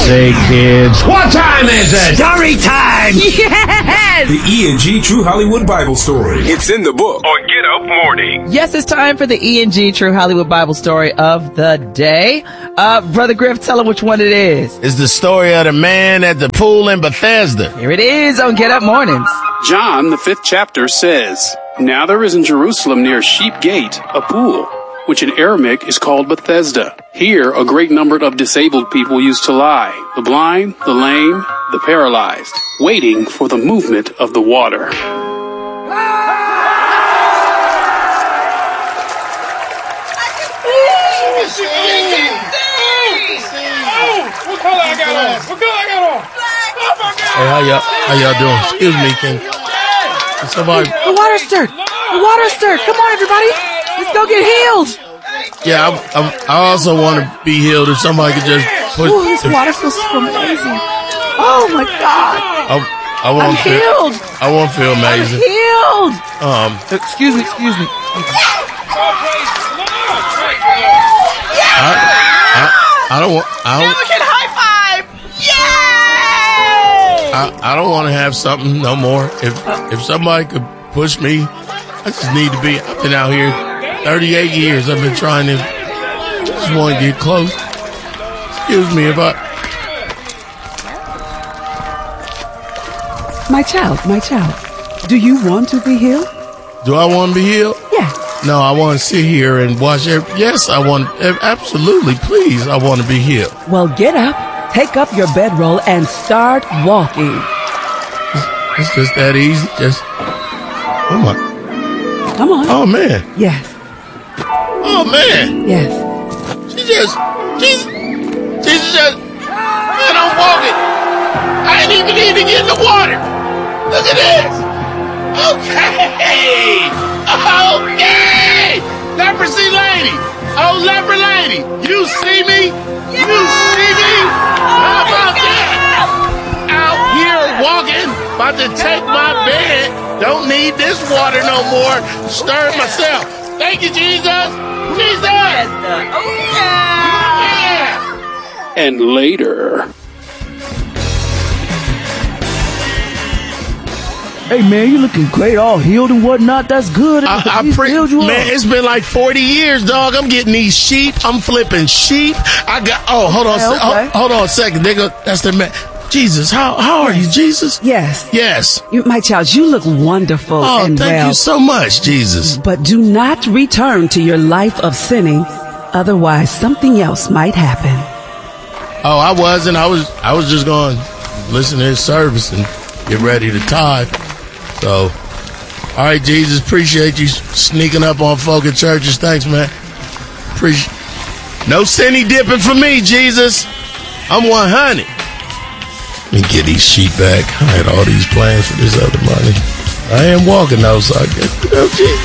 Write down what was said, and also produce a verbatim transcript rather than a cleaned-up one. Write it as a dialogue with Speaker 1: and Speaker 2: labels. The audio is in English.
Speaker 1: say, kids, what time is it?
Speaker 2: Story time!
Speaker 3: Yes!
Speaker 4: The E and G True Hollywood Bible Story. It's in the book on Get Up Morning.
Speaker 3: Yes, it's time for the E and G True Hollywood Bible Story of the day. Uh, Brother Griff, tell him which one it is.
Speaker 1: It's the story of the man at the pool in Bethesda.
Speaker 3: Here it is on Get Up Mornings.
Speaker 5: John, the fifth chapter, says, Now there is in Jerusalem near Sheep Gate a pool, which in Aramaic is called Bethesda. Here a great number of disabled people used to lie, the blind, the lame, the paralyzed, waiting for the movement of the water.
Speaker 6: What color I got on? What color I got on? Oh my God!
Speaker 1: Hey, how y'all, how y'all doing? Excuse me, can somebody...
Speaker 3: The water's stirred. The water's stirred. Come on, everybody. Let's go get healed.
Speaker 1: Yeah, I, I, I also want to be healed if somebody could just put...
Speaker 3: Ooh, this water feels so amazing. Oh, my God.
Speaker 1: I, I want
Speaker 3: I'm healed.
Speaker 1: Feel, I want to feel amazing.
Speaker 3: I'm healed.
Speaker 1: Um,
Speaker 3: excuse me, excuse me.
Speaker 1: I, I, I don't want... I don't,
Speaker 7: now we can high five! Yay!
Speaker 1: I, I don't want to have something no more. If if somebody could push me, I just need to be... I've been out here thirty-eight years. I've been trying to... just want to get close. Excuse me if I...
Speaker 8: My child, my child, do you want to be healed?
Speaker 1: Do I want to be healed?
Speaker 8: Yeah.
Speaker 1: No, I want to sit here and watch it. Yes, I want... Absolutely, please, I want to be healed.
Speaker 8: Well, get up, take up your bedroll, and start walking.
Speaker 1: It's, it's just that easy. Just... Oh, my...
Speaker 8: Come on.
Speaker 1: Oh, man.
Speaker 8: Yes.
Speaker 1: Oh, man.
Speaker 8: Yes.
Speaker 1: She just... She's... She's just... Man, I'm walking. I didn't even need to get in the water. Look at this. Okay. Okay. Leprosy lady. Oh, leper lady. You see me? You see me? How about that? Out here walking, about to take my bed. Don't need this water no more. Stir myself. Thank you, Jesus. Jesus.
Speaker 7: Oh, yeah.
Speaker 1: Yeah.
Speaker 5: And later...
Speaker 9: Hey, man, you looking great, all healed and whatnot. That's good.
Speaker 1: I, I pre-
Speaker 9: you
Speaker 1: man, it's been like forty years, dog. I'm getting these sheep. I'm flipping sheep. I got. Oh, hold on,
Speaker 8: Okay, okay.
Speaker 1: Hold, hold on a second, nigga. That's the man. Jesus, how how are you, Jesus?
Speaker 8: Yes.
Speaker 1: Yes.
Speaker 8: You, my child, you look wonderful
Speaker 1: Oh,
Speaker 8: and
Speaker 1: thank
Speaker 8: well.
Speaker 1: you so much, Jesus.
Speaker 8: But do not return to your life of sinning, otherwise something else might happen.
Speaker 1: Oh, I wasn't. I was. I was just going to listen to his service and get ready to tithe. So, all right, Jesus, appreciate you sneaking up on folk in churches. Thanks, man. Appreciate. No sinny dipping for me, Jesus. I'm one hundred. Let me get these sheep back. I had all these plans for this other money. I am walking though, so I guess, you know, Jesus.